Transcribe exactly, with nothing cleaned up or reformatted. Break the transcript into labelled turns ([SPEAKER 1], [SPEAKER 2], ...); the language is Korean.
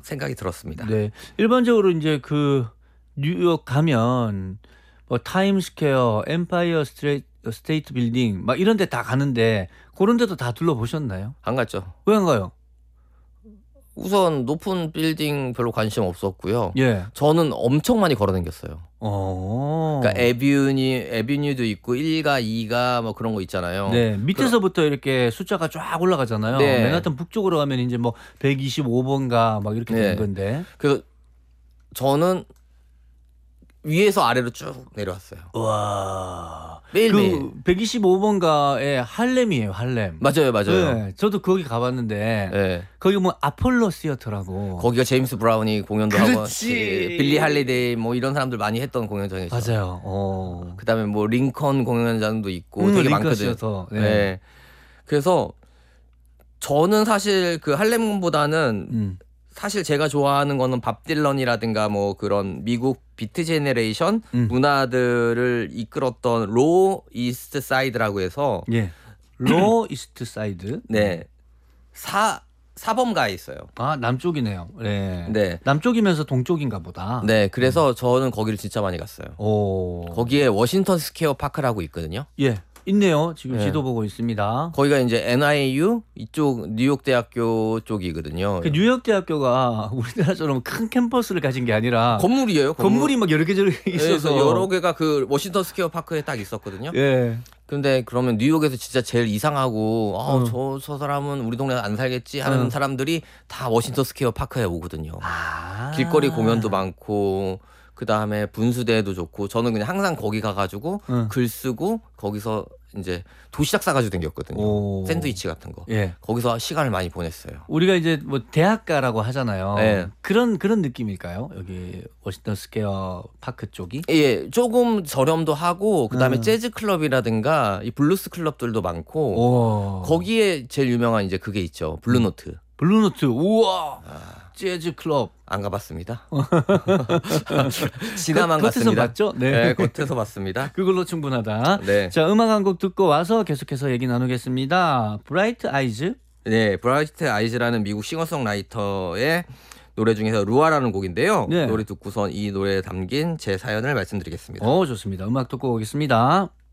[SPEAKER 1] 생각이 들었습니다.
[SPEAKER 2] 네. 일반적으로 이제 그 뉴욕 가면 뭐 타임스퀘어, 엠파이어 스트레이트, 스테이트 빌딩 막 이런 데 다 가는데 그런 데도 다 둘러보셨나요?
[SPEAKER 1] 안 갔죠.
[SPEAKER 2] 왜 안 가요?
[SPEAKER 1] 우선 높은 빌딩 별로 관심 없었고요.
[SPEAKER 2] 예.
[SPEAKER 1] 저는 엄청 많이 걸어 다녔어요.
[SPEAKER 2] 어.
[SPEAKER 1] 그러니까 에비뉴, 에비뉴도 있고 일가, 이가 뭐 그런 거 있잖아요.
[SPEAKER 2] 네. 밑에서부터 이렇게 숫자가 쫙 올라가잖아요.
[SPEAKER 1] 네.
[SPEAKER 2] 맨하탄 북쪽으로 가면 이제 뭐 백이십오 번가 막 이렇게
[SPEAKER 1] 네.
[SPEAKER 2] 되는 건데.
[SPEAKER 1] 그래서 저는 위에서 아래로 쭉 내려왔어요.
[SPEAKER 2] 와.
[SPEAKER 1] 매일매일.
[SPEAKER 2] 그 백이십오 번가의 할렘이에요, 할렘.
[SPEAKER 1] 맞아요, 맞아요.
[SPEAKER 2] 네. 저도 거기 가봤는데
[SPEAKER 1] 네.
[SPEAKER 2] 거기 뭐 아폴로 시어터라고.
[SPEAKER 1] 거기가 제임스 브라운이 공연도 하고
[SPEAKER 2] 그렇지.
[SPEAKER 1] 예, 빌리 할리데이 뭐 이런 사람들 많이 했던 공연장이죠.
[SPEAKER 2] 맞아요. 어.
[SPEAKER 1] 그다음에 뭐 링컨 공연장도 있고
[SPEAKER 2] 음,
[SPEAKER 1] 되게
[SPEAKER 2] 링컨
[SPEAKER 1] 많거든.
[SPEAKER 2] 시어터. 네.
[SPEAKER 1] 네. 그래서 저는 사실 그 할렘보다는
[SPEAKER 2] 음.
[SPEAKER 1] 사실 제가 좋아하는 거는 밥 딜런이라든가 뭐 그런 미국 비트 제네레이션
[SPEAKER 2] 음.
[SPEAKER 1] 문화들을 이끌었던 로 이스트 사이드라고 해서
[SPEAKER 2] 예. 로 이스트 사이드.
[SPEAKER 1] 네. 사 사범가에 있어요.
[SPEAKER 2] 아, 남쪽이네요. 네.
[SPEAKER 1] 네.
[SPEAKER 2] 남쪽이면서 동쪽인가 보다.
[SPEAKER 1] 네. 그래서 저는 거기를 진짜 많이 갔어요.
[SPEAKER 2] 오.
[SPEAKER 1] 거기에 워싱턴 스퀘어 파크라고 있거든요.
[SPEAKER 2] 예. 있네요. 지금
[SPEAKER 1] 네.
[SPEAKER 2] 지도 보고 있습니다.
[SPEAKER 1] 거기가 이제 엔아이유 이쪽 뉴욕 대학교 쪽이거든요.
[SPEAKER 2] 그 뉴욕 대학교가 우리나라처럼 큰 캠퍼스를 가진 게 아니라
[SPEAKER 1] 건물이에요. 건물.
[SPEAKER 2] 건물이 막 여러 개 저러
[SPEAKER 1] 그래서
[SPEAKER 2] 있어서
[SPEAKER 1] 여러 개가 그 워싱턴 스퀘어 파크에 딱 있었거든요.
[SPEAKER 2] 예.
[SPEAKER 1] 근데 그러면 뉴욕에서 진짜 제일 이상하고 아,
[SPEAKER 2] 어.
[SPEAKER 1] 저, 저 사람은 우리 동네 안 살겠지 하는
[SPEAKER 2] 어.
[SPEAKER 1] 사람들이 다 워싱턴 스퀘어 파크에 오거든요.
[SPEAKER 2] 아.
[SPEAKER 1] 길거리 공연도 많고 그다음에 분수대도 좋고 저는 그냥 항상 거기 가가지고
[SPEAKER 2] 응.
[SPEAKER 1] 글 쓰고 거기서 이제 도시락 싸가지고 댕겼거든요.
[SPEAKER 2] 오.
[SPEAKER 1] 샌드위치 같은 거.
[SPEAKER 2] 예.
[SPEAKER 1] 거기서 시간을 많이 보냈어요.
[SPEAKER 2] 우리가 이제 뭐 대학가라고 하잖아요.
[SPEAKER 1] 네.
[SPEAKER 2] 그런 그런 느낌일까요? 여기 워싱턴 스퀘어 파크 쪽이?
[SPEAKER 1] 예, 조금 저렴도 하고 그다음에
[SPEAKER 2] 음.
[SPEAKER 1] 재즈 클럽이라든가 이 블루스 클럽들도 많고
[SPEAKER 2] 오.
[SPEAKER 1] 거기에 제일 유명한 이제 그게 있죠. 블루노트.
[SPEAKER 2] 블루노트. 우와.
[SPEAKER 1] 아.
[SPEAKER 2] 재즈 클럽.
[SPEAKER 1] 안 가봤습니다. 지나만
[SPEAKER 2] 겉- 겉에서
[SPEAKER 1] 갔습니다.
[SPEAKER 2] 봤죠? 네.
[SPEAKER 1] 네, 겉에서 봤습니다.
[SPEAKER 2] 그걸로 충분하다.
[SPEAKER 1] 네,
[SPEAKER 2] 자, 음악 한 곡 듣고 와서 계속해서 얘기 나누겠습니다. 브라이트 아이즈.
[SPEAKER 1] 네, 브라이트 아이즈라는 미국 싱어송라이터의 노래 중에서 루아라는 곡인데요.
[SPEAKER 2] 네.
[SPEAKER 1] 노래 듣고선 이 노래에 담긴 제 사연을 말씀드리겠습니다.
[SPEAKER 2] 어, 좋습니다. 음악 듣고 오겠습니다.